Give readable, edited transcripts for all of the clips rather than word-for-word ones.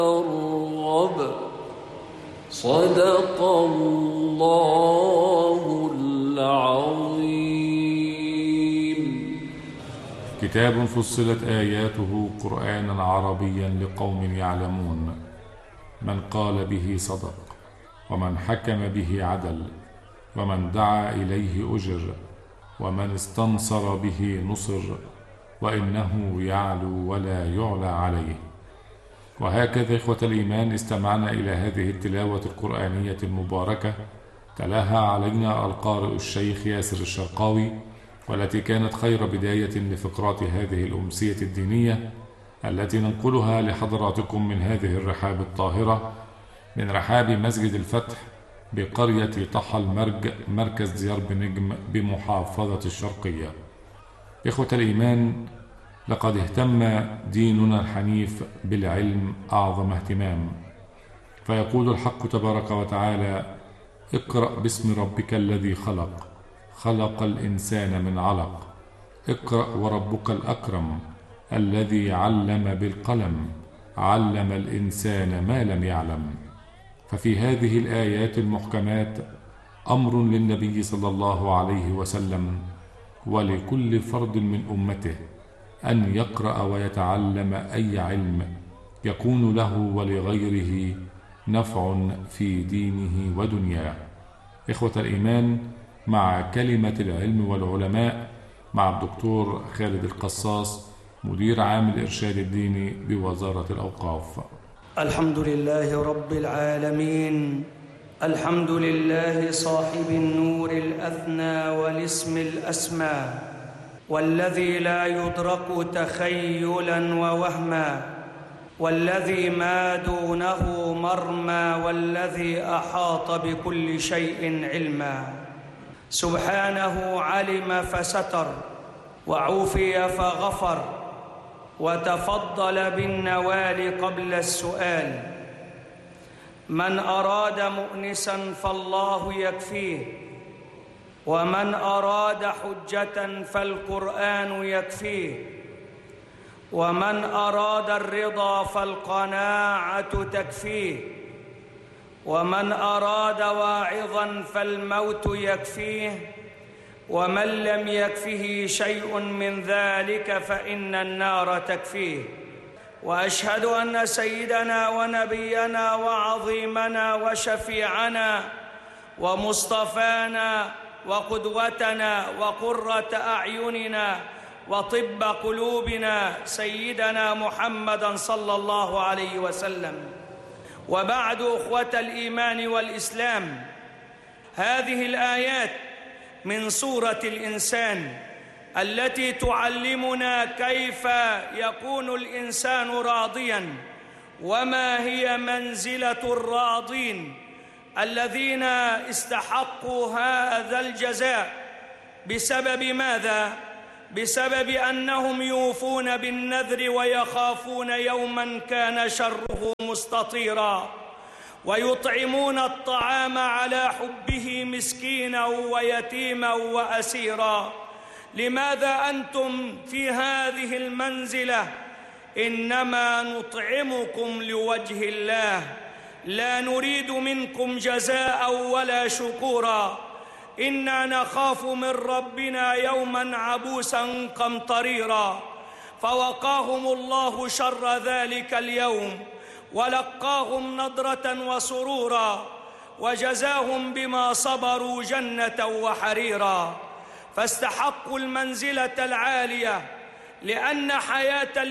الرب. صدق الله العظيم. كتاب فصلت آياته قرآنا عربيا لقوم يعلمون. من قال به صدق، ومن حكم به عدل، ومن دعا إليه أجر، ومن استنصر به نصر، وإنه يعلو ولا يعلى عليه. وهكذا إخوة الإيمان استمعنا إلى هذه التلاوة القرآنية المباركة تلاها علينا القارئ الشيخ ياسر الشرقاوي، والتي كانت خير بداية لفقرات هذه الأمسية الدينية التي ننقلها لحضراتكم من هذه الرحاب الطاهرة، من رحاب مسجد الفتح بقرية طحا المرج مركز ديار بنجم بمحافظة الشرقية. إخوة الإيمان، لقد اهتم ديننا الحنيف بالعلم أعظم اهتمام، فيقول الحق تبارك وتعالى: اقرأ باسم ربك الذي خلق، خلق الإنسان من علق، اقرأ وربك الأكرم الذي علم بالقلم، علم الإنسان ما لم يعلم. ففي هذه الآيات المحكمات أمر للنبي صلى الله عليه وسلم ولكل فرد من أمته أن يقرأ ويتعلم أي علم يكون له ولغيره نفع في دينه ودنياه. إخوة الإيمان، مع كلمة العلم والعلماء مع الدكتور خالد القصاص، مدير عام الإرشاد الديني بوزارة الأوقاف. الحمد لله رب العالمين، الحمد لله صاحب النور الأثنى والاسم الأسمى، والذي لا يدرك تخيلا ووهما، والذي ما دونه مرمى، والذي أحاط بكل شيء علما. سبحانه علم فستر، وعوفي فغفر، وتفضل بالنوال قبل السؤال. من أراد مؤنسا فالله يكفيه، ومن أراد حجة فالقرآن يكفيه، ومن أراد الرضا فالقناعة تكفيه، ومن أراد واعظا فالموت يكفيه، ومن لم يكفه شيء من ذلك فإن النار تكفيه. وأشهد أن سيدنا ونبينا وعظيمنا وشفيعنا ومصطفانا وقدوتنا وقرة أعيننا وطب قلوبنا سيدنا محمدًا صلى الله عليه وسلم. وبعد، أخوة الإيمان والإسلام، هذه الآيات من سورة الإنسان التي تعلمنا كيف يكون الإنسان راضياً، وما هي منزلة الراضين الذين استحقوا هذا الجزاء. بسبب ماذا؟ بسبب أنهم يوفون بالنذر ويخافون يوماً كان شره مستطيراً، ويطعمون الطعام على حبه مسكينا ويتيما وأسيرا. لماذا أنتم في هذه المنزلة؟ إنما نطعمكم لوجه الله، لا نريد منكم جزاء ولا شكورا. إنا نخاف من ربنا يوما عبوسا قمطريرا. فوقاهم الله شر ذلك اليوم، ولقاهم نضرة وسرورا، وجزاهم بما صبروا جنة وحريرا. فاستحقوا المنزلة العالية، لأن حياة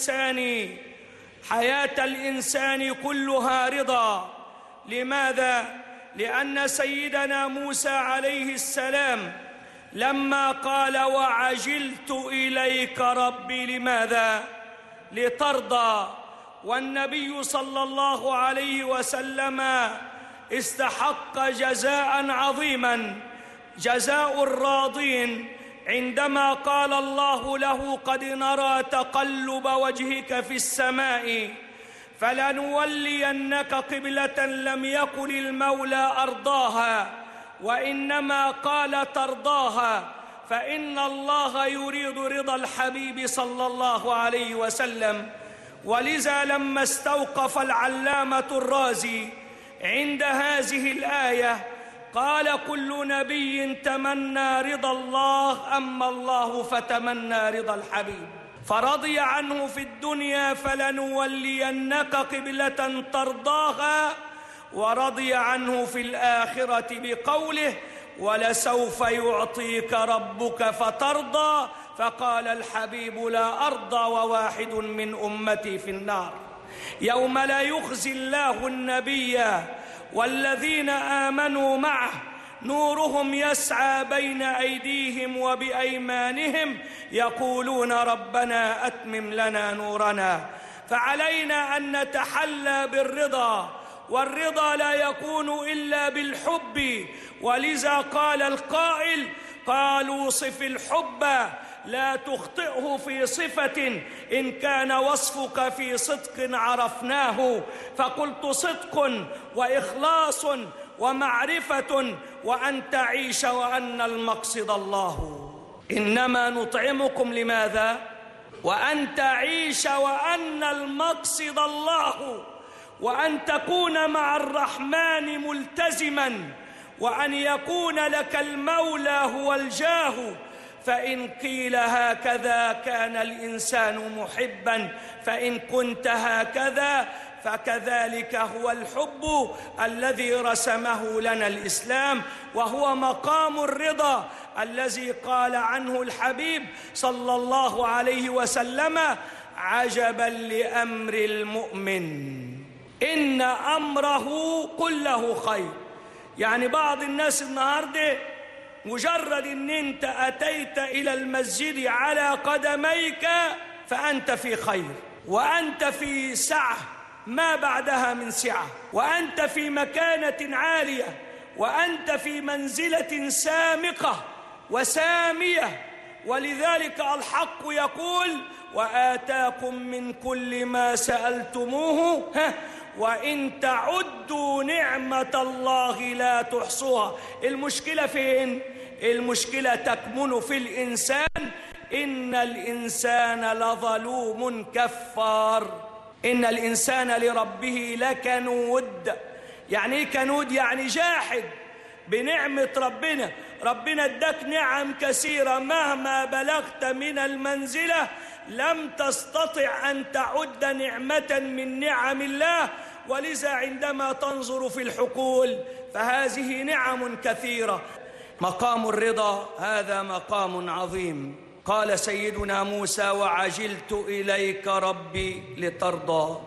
الإنسان كلها رضا. لماذا؟ لأن سيدنا موسى عليه السلام لما قال: وعجلت إليك ربي، لماذا؟ لترضى. والنبي صلى الله عليه وسلم استحق جزاء عظيما، جزاء الراضين، عندما قال الله له: قد نرى تقلب وجهك في السماء فلنولينك قبلة لم يكن المولى أرضاها، وإنما قال ترضاها، فإن الله يريد رضا الحبيب صلى الله عليه وسلم. ولذا لما استوقف العلامة الرازي عند هذه الآية قال: كل نبي تمنى رضا الله، أما الله فتمنى رضا الحبيب، فرضي عنه في الدنيا فلنولينك قبلة ترضاها، ورضي عنه في الآخرة بقوله: ولسوف يعطيك ربك فترضى، فقال الحبيب: لا أرضى وواحد من أمتي في النار. يوم لا يخزي الله النبي والذين آمنوا معه نورهم يسعى بين أيديهم وبأيمانهم يقولون ربنا أتمم لنا نورنا. فعلينا أن نتحلى بالرضا، والرضا لا يكون إلا بالحب، ولذا قال القائل: قالوا صف الحب لا تخطئه في صفة، إن كان وصفك في صدق عرفناه، فقلت صدق وإخلاص ومعرفة وأن تعيش وأن المقصد الله. إنما نطعمكم لماذا؟ وأن تعيش وأن المقصد الله، وأن تكون مع الرحمن ملتزما، وأن يكون لك المولى هو الجاه. فإن قيل هكذا كان الإنسان محبا، فإن كنت هكذا فكذلك هو الحب الذي رسمه لنا الإسلام، وهو مقام الرضا الذي قال عنه الحبيب صلى الله عليه وسلم: عجبا لأمر المؤمن إن أمره كله خير. يعني بعض الناس النهارده مجرد ان انت اتيت الى المسجد على قدميك فانت في خير، وانت في سعه ما بعدها من سعه، وانت في مكانه عاليه، وانت في منزله سامقه وساميه. ولذلك الحق يقول: وآتاكم من كل ما سألتموه وإن تعدوا نعمة الله لا تحصوها. المشكلة فين؟ المشكلة تكمن في الإنسان. إن الإنسان لظلوم كفار، إن الإنسان لربه لكنود. يعني إيه كنود؟ يعني جاحد بنعمة ربنا. ربنا اداك نعم كثيرة، مهما بلغت من المنزلة لم تستطع أن تعد نعمة من نعم الله. ولذا عندما تنظر في الحقول فهذه نعم كثيرة. مقام الرضا هذا مقام عظيم. قال سيدنا موسى: وعجلت إليك ربي لترضى.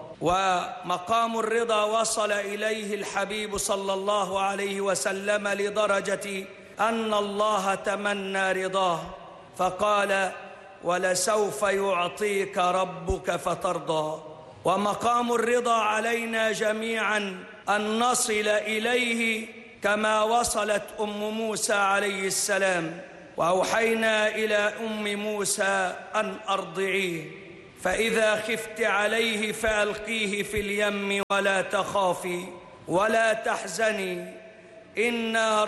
ومقام الرضا وصل إليه الحبيب صلى الله عليه وسلم لدرجة أن الله تمنى رضاه فقال: ولسوف يعطيك ربك فترضى. ومقام الرضا علينا جميعا أن نصل إليه كما وصلت موسى عليه السلام. وأوحينا إلى موسى أن أرضعيه، فإذا خفت عليه فألقيه في اليم ولا تخافي ولا تحزني إنا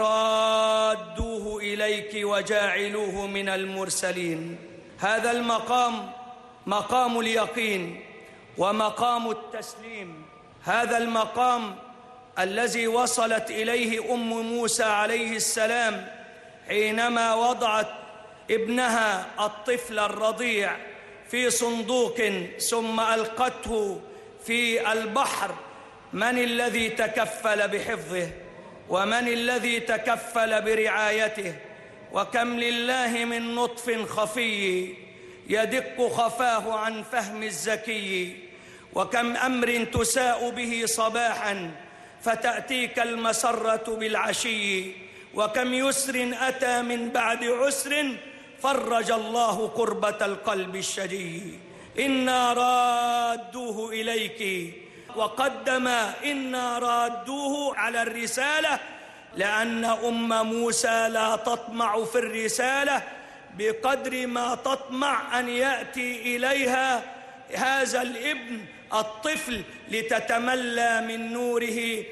رادوه إليك وجاعلوه من المرسلين. هذا المقام مقام اليقين ومقام التسليم. هذا المقام الذي وصلت إليه موسى عليه السلام حينما وضعت ابنها الطفل الرضيع في صندوق ثم ألقته في البحر. من الذي تكفل بحفظه؟ ومن الذي تكفل برعايته؟ وكم لله من نطف خفي يدق خفاه عن فهم الزكي، وكم أمر تساء به صباحا فتأتيك المسرة بالعشي، وكم يسر أتى من بعد عسر فرج الله كربة القلب الشجي. إنا رادوه إليك، وقدم إنا رادوه على الرسالة، لأن موسى لا تطمع في الرسالة بقدر ما تطمع أن يأتي إليها هذا الابن الطفل لتتملى من نوره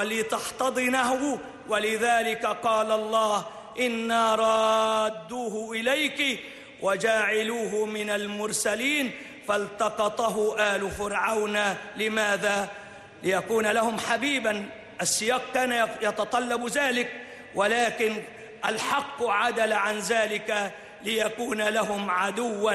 ولتحتضنه. ولذلك قال الله: إنا رادوه إليك وجاعلوه من المرسلين. فالتقطه آل فرعون. لماذا؟ ليكون لهم حبيبا. السياق كان يتطلب ذلك، ولكن الحق عدل عن ذلك ليكون لهم عدوا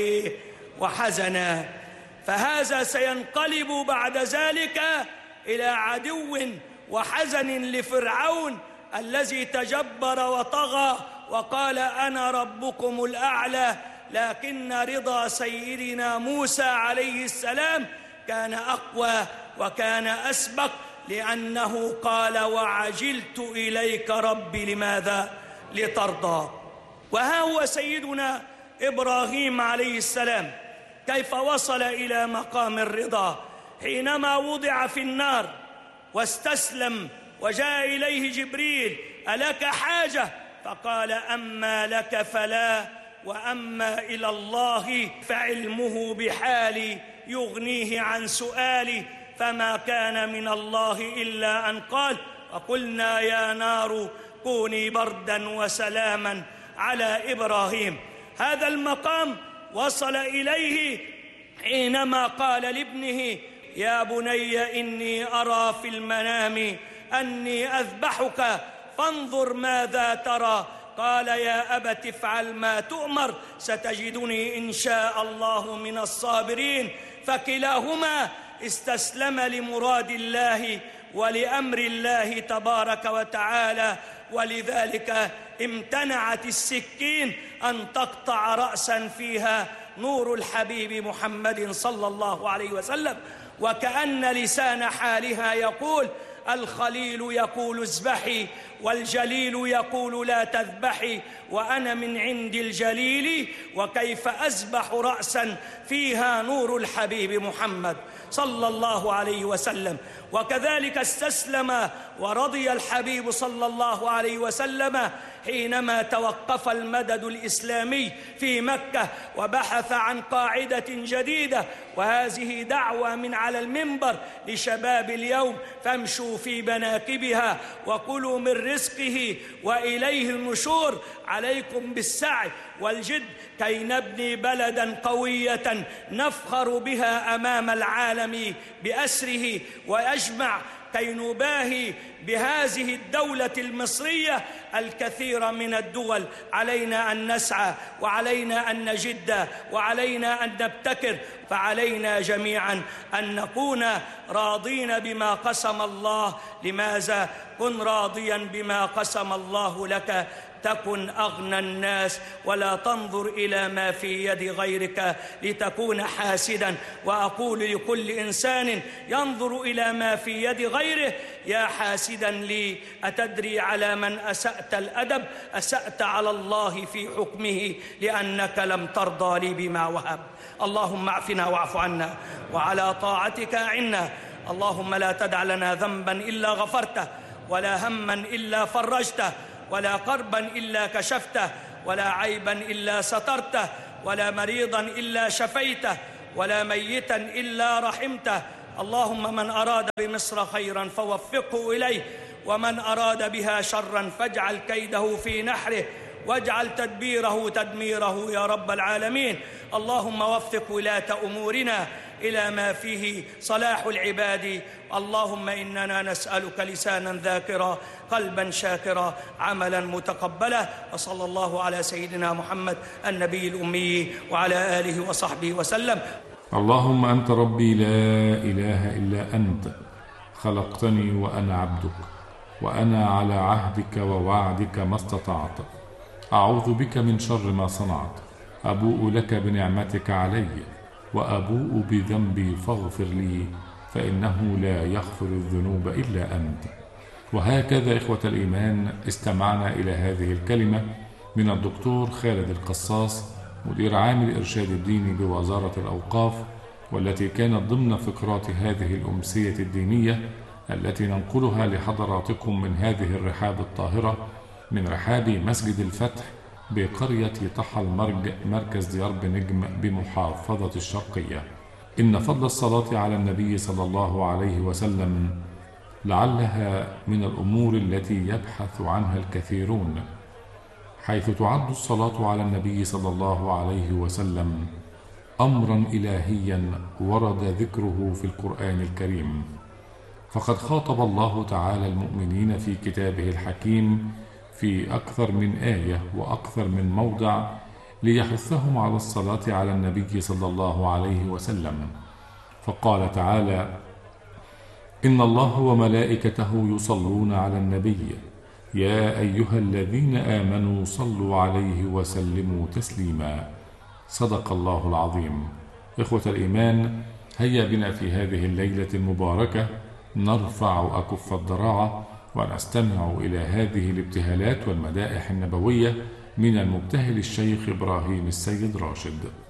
وحزنا. فهذا سينقلب بعد ذلك إلى عدو وحزن لفرعون الذي تجبر وطغى وقال أنا ربكم الأعلى. لكن رضا سيدنا موسى عليه السلام كان أقوى وكان أسبق، لأنه قال وعجلت إليك ربي. لماذا؟ لترضى. وها هو سيدنا إبراهيم عليه السلام كيف وصل إلى مقام الرضا حينما وضع في النار واستسلم، وجاء إليه جبريل ألك حاجة؟ فقال أما لك فلا، وأما إلى الله فعلمه بحالي يغنيه عن سؤالي. فما كان من الله إلا أن قال وقلنا يا نار كوني بردا وسلاما على إبراهيم. هذا المقام وصل إليه حينما قال لابنه يا بني إني أرى في المنام أني أذبحك فانظر ماذا ترى. قال يا أبت افعل ما تؤمر ستجدني إن شاء الله من الصابرين. فكلاهما استسلم لمراد الله ولأمر الله تبارك وتعالى، ولذلك امتنعت السكين أن تقطع رأسا فيها نور الحبيب محمد صلى الله عليه وسلم. وكأن لسان حالها يقول الخليل يقول اذبحي والجليل يقول لا تذبحي، وأنا من عند الجليل وكيف أذبح رأسا فيها نور الحبيب محمد صلى الله عليه وسلم. وكذلك استسلم ورضي الحبيب صلى الله عليه وسلم حينما توقف المدد الإسلامي في مكة وبحث عن قاعدة جديدة. وهذه دعوة من على المنبر لشباب اليوم: فامشوا في مناكبها وكلوا من رزقه وإليه النشور. عليكم بالسعي والجد كي نبني بلدا قوية نفخر بها أمام العالم بأسره، وأجمع كي نباهي بهذه الدولة المصرية الكثير من الدول. علينا أن نسعى وعلينا أن نجد وعلينا أن نبتكر، فعلينا جميعا أن نكون راضين بما قسم الله. لماذا؟ كن راضيا بما قسم الله لك تكن أغنى الناس، ولا تنظر إلى ما في يد غيرك لتكون حاسدا. وأقول لكل إنسان ينظر إلى ما في يد غيره: يا حاسدا لي أتدري على من أسأت الأدب؟ أسأت على الله في حكمه لأنك لم ترضى لي بما وهب. اللهم اعفنا واعف عنا وعلى طاعتك أعنا. اللهم لا تدع لنا ذنبا إلا غفرته، ولا هما إلا فرجته، ولا كربا إلا كشفته، ولا عيبا إلا سترته، ولا مريضا إلا شفيته، ولا ميتا إلا رحمته. اللهم من أراد بمصر خيرا فوفقه إليه، ومن أراد بها شرا فاجعل كيده في نحره، واجعل تدبيره تدميره يا رب العالمين. اللهم وفق ولاة أمورنا إلى ما فيه صلاح العباد. اللهم إننا نسألك لسانا ذاكرا، قلبا شاكرا، عملا متقبلا. وصلى الله على سيدنا محمد النبي الأمي وعلى آله وصحبه وسلم. اللهم أنت ربي لا إله إلا أنت، خلقتني وأنا عبدك، وأنا على عهدك ووعدك ما استطعت. أعوذ بك من شر ما صنعت. أبوء لك بنعمتك علي وأبوء بذنبي فاغفر لي، فإنه لا يغفر الذنوب إلا أنت. وهكذا إخوة الإيمان استمعنا إلى هذه الكلمة من الدكتور خالد القصاص، مدير عام الإرشاد الديني بوزارة الأوقاف، والتي كانت ضمن فقرات هذه الأمسية الدينية التي ننقلها لحضراتكم من هذه الرحاب الطاهرة، من رحاب مسجد الفتح بقرية طحا المرج، مركز ديار بنجم بمحافظة الشرقية. إن فضل الصلاة على النبي صلى الله عليه وسلم لعلها من الأمور التي يبحث عنها الكثيرون، حيث تعد الصلاة على النبي صلى الله عليه وسلم أمرا إلهيا ورد ذكره في القرآن الكريم، فقد خاطب الله تعالى المؤمنين في كتابه الحكيم في أكثر من آية وأكثر من موضع ليحثهم على الصلاة على النبي صلى الله عليه وسلم، فقال تعالى: إن الله وملائكته يصلون على النبي يا أيها الذين آمنوا صلوا عليه وسلموا تسليما. صدق الله العظيم. إخوة الإيمان، هيا بنا في هذه الليلة المباركة نرفع أكف الضراعة ونستمع إلى هذه الابتهالات والمدائح النبوية من المبتهل الشيخ إبراهيم السيد راشد.